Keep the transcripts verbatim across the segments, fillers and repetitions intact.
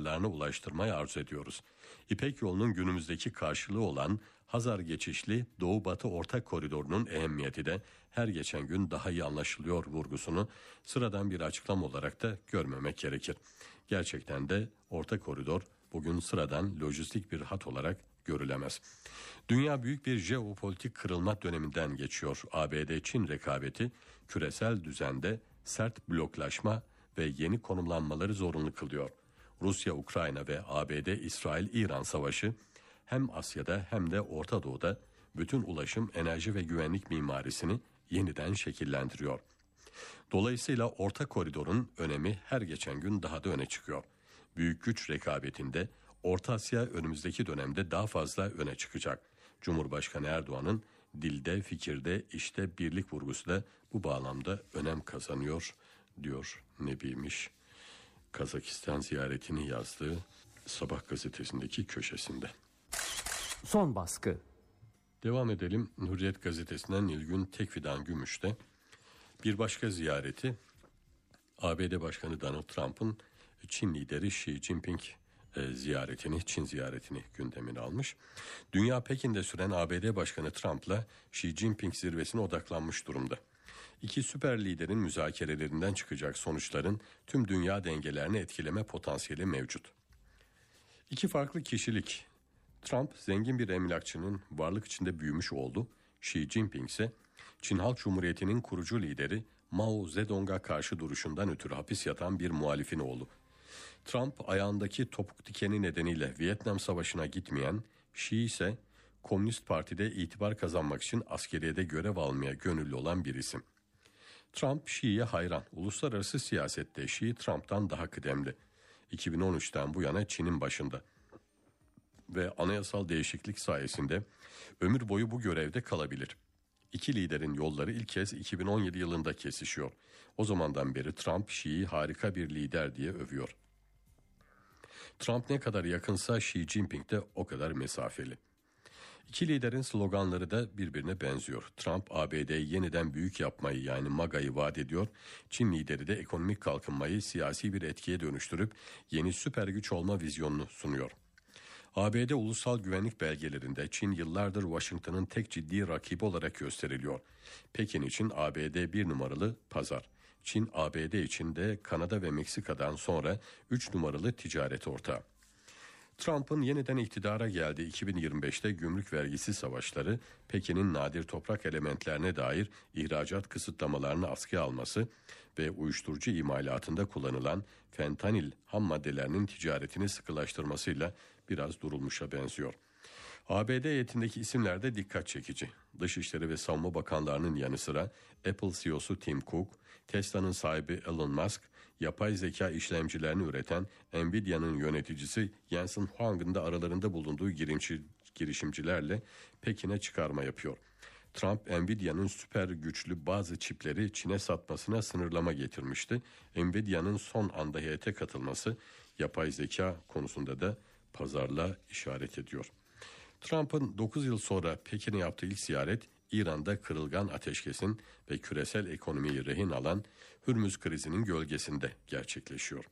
çıkarlarına ulaştırmayı arzu ediyoruz. İpek yolunun günümüzdeki karşılığı olan Hazar geçişli Doğu-Batı Orta Koridoru'nun ehemmiyeti de her geçen gün daha iyi anlaşılıyor vurgusunu sıradan bir açıklama olarak da görmemek gerekir. Gerçekten de Orta Koridor bugün sıradan lojistik bir hat olarak görülemez. Dünya büyük bir jeopolitik kırılma döneminden geçiyor. A B D-Çin rekabeti küresel düzende sert bloklaşma ve yeni konumlanmaları zorunlu kılıyor. Rusya-Ukrayna ve A B D-İsrail-İran savaşı hem Asya'da hem de Orta Doğu'da bütün ulaşım, enerji ve güvenlik mimarisini yeniden şekillendiriyor. Dolayısıyla Orta Koridor'un önemi her geçen gün daha da öne çıkıyor. Büyük güç rekabetinde Orta Asya önümüzdeki dönemde daha fazla öne çıkacak. Cumhurbaşkanı Erdoğan'ın dilde, fikirde, işte birlik vurgusu da bu bağlamda önem kazanıyor diyor Nebi'miş. Kazakistan ziyaretini yazdığı Sabah gazetesindeki köşesinde. Son baskı. Devam edelim. Hürriyet gazetesinden Nilgün Tekfidan Gümüş'te bir başka ziyareti A B D Başkanı Donald Trump'ın Çin lideri Xi Jinping e, ziyaretini, Çin ziyaretini gündemine almış. Dünya Pekin'de süren A B D Başkanı Trump'la Xi Jinping zirvesine odaklanmış durumda. İki süper liderin müzakerelerinden çıkacak sonuçların tüm dünya dengelerini etkileme potansiyeli mevcut. İki farklı kişilik. Trump zengin bir emlakçının varlık içinde büyümüş oğlu, Xi Jinping ise Çin Halk Cumhuriyeti'nin kurucu lideri Mao Zedong'a karşı duruşundan ötürü hapis yatan bir muhalifin oğlu. Trump ayağındaki topuk dikeni nedeniyle Vietnam Savaşı'na gitmeyen, Xi ise Komünist Parti'de itibar kazanmak için askeriyede görev almaya gönüllü olan bir isim. Trump Xi'ye hayran. Uluslararası siyasette Xi Trump'tan daha kıdemli. iki bin on üçten bu yana Çin'in başında. Ve anayasal değişiklik sayesinde ömür boyu bu görevde kalabilir. İki liderin yolları ilk kez iki bin on yedi yılında kesişiyor. O zamandan beri Trump Xi'yi harika bir lider diye övüyor. Trump ne kadar yakınsa Xi Jinping de o kadar mesafeli. İki liderin sloganları da birbirine benziyor. Trump A B D'yi yeniden büyük yapmayı yani MAGA'yı vaat ediyor. Çin lideri de ekonomik kalkınmayı siyasi bir etkiye dönüştürüp yeni süper güç olma vizyonunu sunuyor. A B D ulusal güvenlik belgelerinde Çin yıllardır Washington'ın tek ciddi rakibi olarak gösteriliyor. Pekin için A B D bir numaralı pazar. Çin A B D için de Kanada ve Meksika'dan sonra üç numaralı ticaret ortağı. Trump'ın yeniden iktidara geldiği iki bin yirmi beşte gümrük vergisi savaşları, Pekin'in nadir toprak elementlerine dair ihracat kısıtlamalarını askıya alması ve uyuşturucu imalatında kullanılan fentanil ham maddelerinin ticaretini sıkılaştırmasıyla biraz durulmuşa benziyor. A B D heyetindeki isimler de dikkat çekici. Dışişleri ve Savunma Bakanlarının yanı sıra Apple C E O'su Tim Cook, Tesla'nın sahibi Elon Musk, yapay zeka işlemcilerini üreten Nvidia'nın yöneticisi Jensen Huang'ın da aralarında bulunduğu girişimcilerle Pekin'e çıkarma yapıyor. Trump, Nvidia'nın süper güçlü bazı çipleri Çin'e satmasına sınırlama getirmişti. Nvidia'nın son anda heyete katılması yapay zeka konusunda da pazarlığa işaret ediyor. Trump'ın dokuz yıl sonra Pekin'e yaptığı ilk ziyaret, İran'da kırılgan ateşkesin ve küresel ekonomiyi rehin alan Hürmüz krizinin gölgesinde gerçekleşiyor.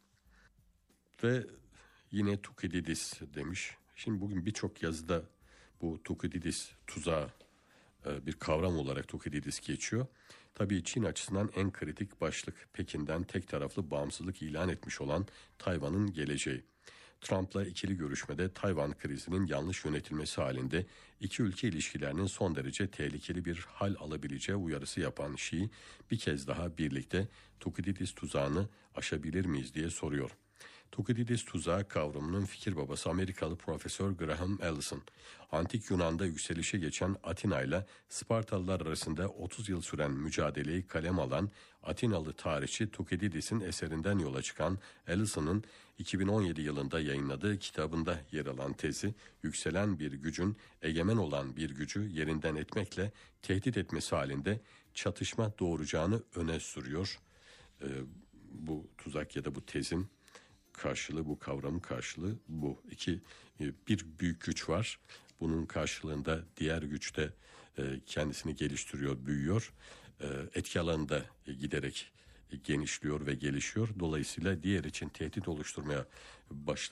Ve yine Tukididis demiş. Şimdi bugün birçok yazıda bu Tukididis tuzağı bir kavram olarak Tukididis geçiyor. Tabii Çin açısından en kritik başlık Pekin'den tek taraflı bağımsızlık ilan etmiş olan Tayvan'ın geleceği. Trump'la ikili görüşmede Tayvan krizinin yanlış yönetilmesi halinde iki ülke ilişkilerinin son derece tehlikeli bir hal alabileceği uyarısı yapan Xi bir kez daha birlikte Tukididis tuzağını aşabilir miyiz diye soruyor. Tukididis tuzağı kavramının fikir babası Amerikalı Profesör Graham Allison, Antik Yunan'da yükselişe geçen Atina ile Spartalılar arasında otuz yıl süren mücadeleyi kalem alan Atinalı tarihçi Tukididis'in eserinden yola çıkan Allison'ın iki bin on yedi yılında yayınladığı kitabında yer alan tezi, yükselen bir gücün egemen olan bir gücü yerinden etmekle tehdit etmesi halinde çatışma doğuracağını öne sürüyor. Ee, bu tuzak ya da bu tezin karşılığı, bu kavramın karşılığı bu. İki, bir büyük güç var. Bunun karşılığında diğer güç de kendisini geliştiriyor, büyüyor. Etki alanı da giderek genişliyor ve gelişiyor. Dolayısıyla diğer için tehdit oluşturmaya başladı.